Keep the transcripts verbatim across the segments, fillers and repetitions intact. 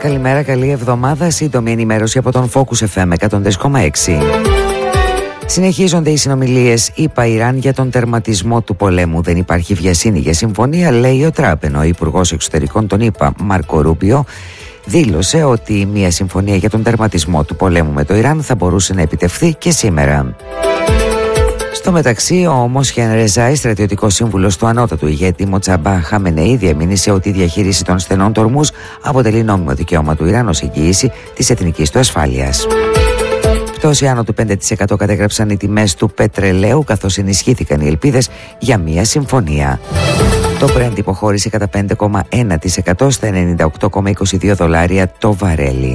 Καλημέρα, καλή εβδομάδα. Σύντομη ενημέρωση από τον Focus εφ εμ εκατόν τρία κόμμα έξι. Συνεχίζονται οι συνομιλίες ΗΠΑ-Ιράν για τον τερματισμό του πολέμου. Δεν υπάρχει βιασύνη για συμφωνία, λέει ο Τραμπ, ενώ ο Υπουργός Εξωτερικών των ΗΠΑ, Μάρκο Ρούμπιο, δήλωσε ότι μια συμφωνία για τον τερματισμό του πολέμου με το Ιράν θα μπορούσε να επιτευχθεί και σήμερα. Στο μεταξύ, ο Μόσχεν Ρεζάη, στρατιωτικός σύμβουλος του ανώτατου ηγέτη Μοτσαμπά Χαμενεή, διαμήνυσε ότι η διαχείριση των στενών τορμούς αποτελεί νόμιμο δικαίωμα του Ιράν ως εγγύηση της εθνικής του ασφάλειας. Πτώση άνω του πέντε τοις εκατό κατέγραψαν οι τιμές του πετρελαίου, καθώς ενισχύθηκαν οι ελπίδες για μια συμφωνία. Το Brent υποχώρησε κατά πέντε κόμμα ένα τοις εκατό στα ενενήντα οκτώ κόμμα είκοσι δύο δολάρια το βαρέλι.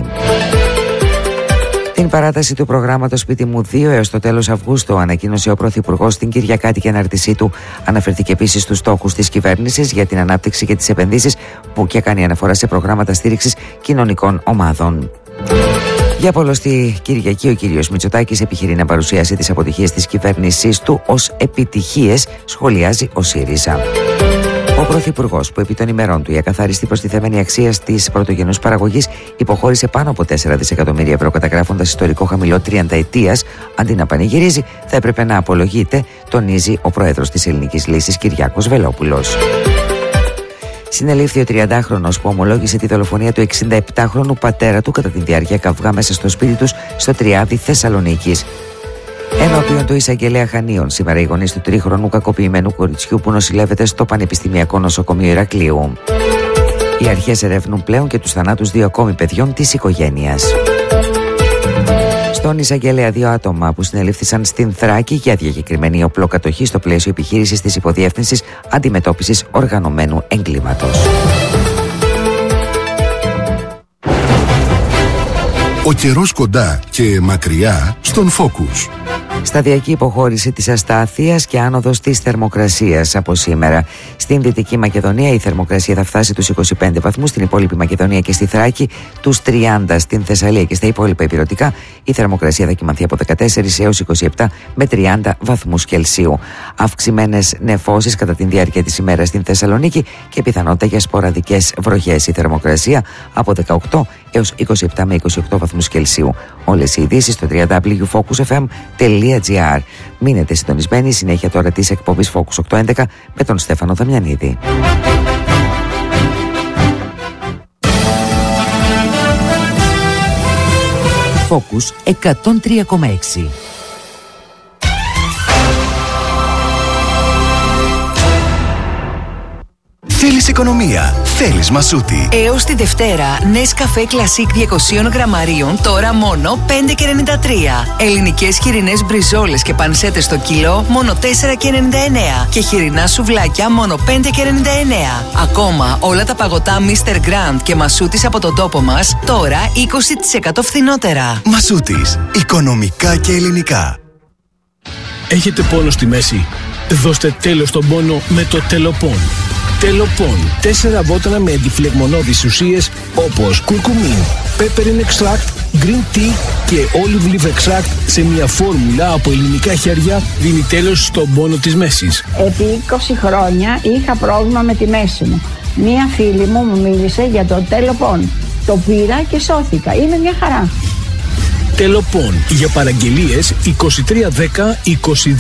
Την παράταση του προγράμματος Σπίτι μου δύο έως το τέλος Αυγούστου ανακοίνωσε ο Πρωθυπουργός στην Κυριακάτικη ανάρτησή του. Αναφερθήκε επίσης στους στόχους της κυβέρνησης για την ανάπτυξη και τις επενδύσεις, που και κάνει αναφορά σε προγράμματα στήριξης κοινωνικών ομάδων. Για πολλωστή Κυριακή, ο κύριος Μητσοτάκης επιχειρεί να παρουσιάσει τις αποτυχίες της κυβέρνησής του ως επιτυχίες, σχολιάζει ο ΣΥΡΙΖΑ. Ο Πρωθυπουργός, που επί των ημερών του η ακαθάριστη προστιθέμενη αξία της πρωτογενούς παραγωγής υποχώρησε πάνω από τέσσερα δισεκατομμύρια ευρώ, καταγράφοντας ιστορικό χαμηλό τριανταετίας, αντί να πανηγυρίζει, θα έπρεπε να απολογείται, τονίζει ο πρόεδρος της Ελληνικής Λύσης, Κυριάκος Βελόπουλος. Συνελήφθη ο τριαντάχρονος που ομολόγησε τη δολοφονία του εξηνταεπτάχρονου πατέρα του κατά τη διάρκεια καυγά μέσα στο σπίτι τους στο Τριάδι Θεσσαλονίκης. Ενώπιον του εισαγγελέα Χανίων, σήμερα οι γονείς του τρίχρονου κακοποιημένου κοριτσιού που νοσηλεύεται στο Πανεπιστημιακό Νοσοκομείο Ηρακλείου. Οι αρχές ερευνούν πλέον και τους θανάτους δύο ακόμη παιδιών της οικογένειας. Στον εισαγγελέα, δύο άτομα που συνελήφθησαν στην Θράκη για διακεκριμένη οπλοκατοχή στο πλαίσιο επιχείρησης της Υποδιεύθυνσης Αντιμετώπισης Οργανωμένου Εγκλήματος. Ο καιρός κοντά και μακριά στον Focus. Σταδιακή υποχώρηση της αστάθειας και άνοδος της θερμοκρασίας από σήμερα. Στην Δυτική Μακεδονία η θερμοκρασία θα φτάσει τους είκοσι πέντε βαθμούς, στην υπόλοιπη Μακεδονία και στη Θράκη τους τριάντα, στην Θεσσαλία και στα υπόλοιπα ηπειρωτικά η θερμοκρασία θα κυμανθεί από δεκατέσσερα έως είκοσι επτά με τριάντα βαθμούς Κελσίου. Αυξημένες νεφώσεις κατά τη διάρκεια της ημέρας στην Θεσσαλονίκη και πιθανότητα για σποραδικές βροχές. Η θερμοκρασία από δεκαοκτώ έως είκοσι επτά με είκοσι οκτώ βαθμούς Κελσίου. Όλες οι ειδήσεις στο double-u double-u double-u τελεία focus f m τελεία g r. Μείνετε συντονισμένοι, συνέχεια τώρα της εκπομπής Focus οκτακόσια έντεκα με τον Στέφανο Δαμιανίδη. Focus εκατόν τρία κόμμα έξι. Θέλεις οικονομία, θέλεις Μασούτη. Έως τη Δευτέρα, Nescafé Classic διακόσια γραμμαρίων, τώρα μόνο πέντε και ενενήντα τρία. Ελληνικές χοιρινές μπριζόλες και πανσέτες στο κιλό, μόνο τέσσερα και ενενήντα εννέα. Και χοιρινά σουβλάκια, μόνο πέντε και ενενήντα εννέα. Ακόμα, όλα τα παγωτά μίστερ Grand και Μασούτης από τον τόπο μας, τώρα είκοσι τοις εκατό φθηνότερα. Μασούτης, οικονομικά και ελληνικά. Έχετε πόνο στη μέση? Δώστε τέλος στον πόνο με το Τελοπών. Τελοπών. Τέσσερα βότανα με αντιφλεγμονώδεις ουσίες όπως κουρκουμίν, peppermint extract, green tea και olive leaf extract σε μια φόρμουλα από ελληνικά χέρια δίνει τέλος στον πόνο της μέσης. Επί είκοσι χρόνια είχα πρόβλημα με τη μέση μου. Μία φίλη μου μου μίλησε για το Τελοπών. Το πήρα και σώθηκα. Είναι μια χαρά. Τελοπών. Για παραγγελίες είκοσι τρία δέκα είκοσι